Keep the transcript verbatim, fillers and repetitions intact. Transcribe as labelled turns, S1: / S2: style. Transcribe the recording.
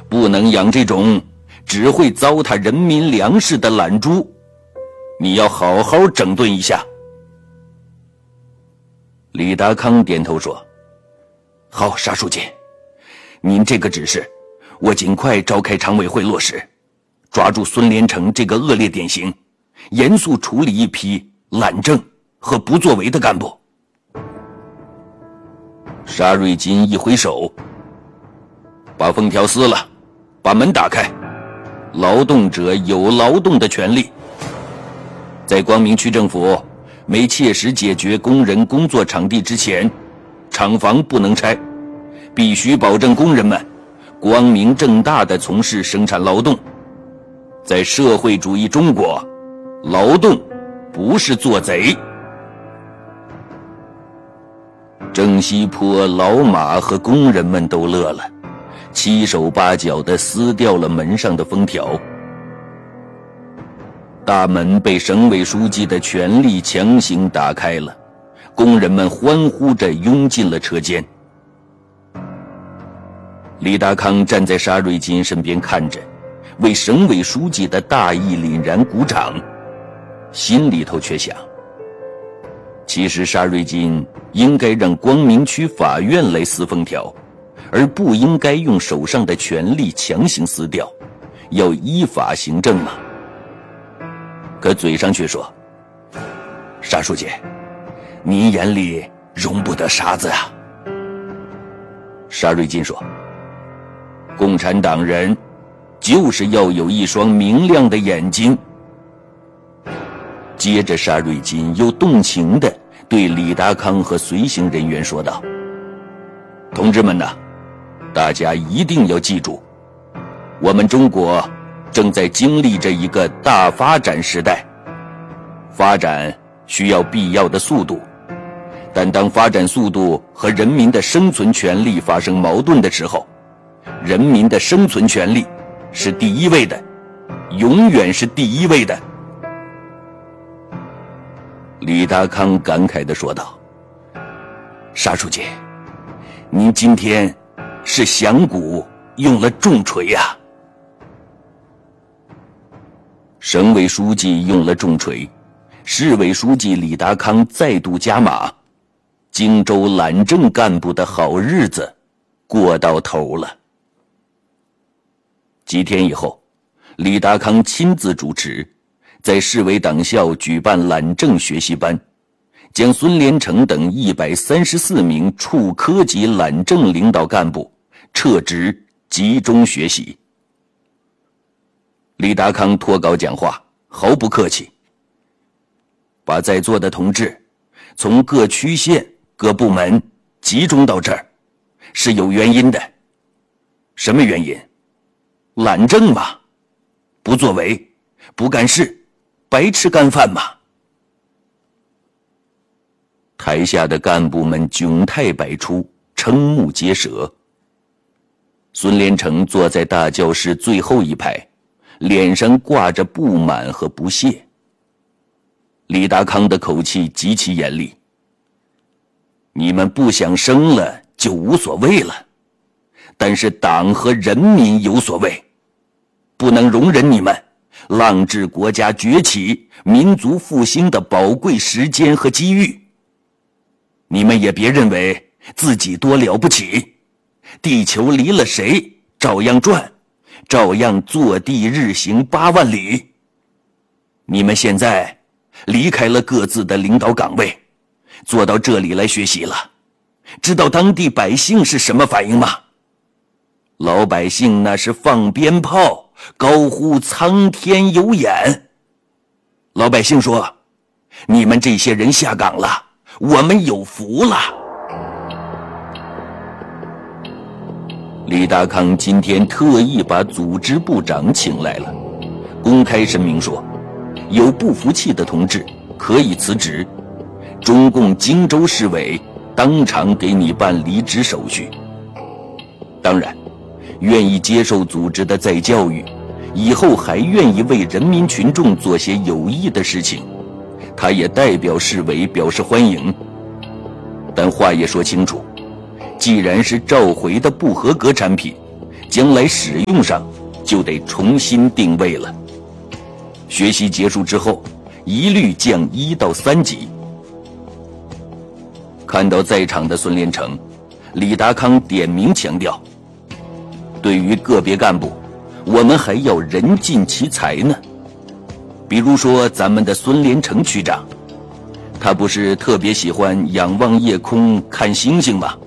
S1: 不能养这种只会糟蹋人民粮食的懒猪，你要好好整顿一下。李达康点头说：好，沙书记，您这个指示我尽快召开常委会落实，抓住孙连成这个恶劣典型，严肃处理一批懒政和不作为的干部。沙瑞金一挥手，把封条撕了，把门打开，劳动者有劳动的权利。在光明区政府没切实解决工人工作场地之前，厂房不能拆，必须保证工人们光明正大地从事生产劳动。在社会主义中国，劳动不是做贼。郑西坡老马和工人们都乐了，七手八脚地撕掉了门上的封条。大门被省委书记的权力强行打开了，工人们欢呼着拥进了车间。李达康站在沙瑞金身边看着，为省委书记的大义凛然鼓掌，心里头却想，其实沙瑞金应该让光明区法院来撕封条，而不应该用手上的权力强行撕掉，要依法行政嘛。可嘴上却说：沙书记，您眼里容不得沙子啊。沙瑞金说：共产党人就是要有一双明亮的眼睛。接着沙瑞金又动情地对李达康和随行人员说道：同志们呐，大家一定要记住，我们中国正在经历着一个大发展时代，发展需要必要的速度，但当发展速度和人民的生存权利发生矛盾的时候，人民的生存权利是第一位的，永远是第一位的。李达康感慨地说道：沙书记，您今天是响鼓用了重锤呀。省委书记用了重锤，市委书记李达康再度加码，荆州懒政干部的好日子过到头了。几天以后，李达康亲自主持，在市委党校举办懒政学习班，将孙连成等一百三十四名处科级懒政领导干部撤职集中学习。李达康脱稿讲话毫不客气，把在座的同志从各区县各部门集中到这儿是有原因的。什么原因？懒政嘛，不作为，不干事，白吃干饭嘛。台下的干部们窘态百出，瞠目结舌。孙连成坐在大教室最后一排，脸上挂着不满和不屑。李达康的口气极其严厉：你们不想生了就无所谓了，但是党和人民有所谓，不能容忍你们浪掷国家崛起、民族复兴的宝贵时间和机遇。你们也别认为自己多了不起，地球离了谁照样转，照样坐地日行八万里。你们现在离开了各自的领导岗位，坐到这里来学习了，知道当地百姓是什么反应吗？老百姓那是放鞭炮，高呼苍天有眼。老百姓说：你们这些人下岗了，我们有福了。李达康今天特意把组织部长请来了，公开声明说，有不服气的同志可以辞职，中共荆州市委当场给你办离职手续。当然，愿意接受组织的再教育，以后还愿意为人民群众做些有益的事情，他也代表市委表示欢迎。但话也说清楚，既然是召回的不合格产品， 将来使用上就得重新定位了。学习结束之后，一律降一到三级。看到在场的孙连成，李达康点名强调，对于个别干部，我们还要人尽其才呢。比如说咱们的孙连成区长，他不是特别喜欢仰望夜空看星星吗？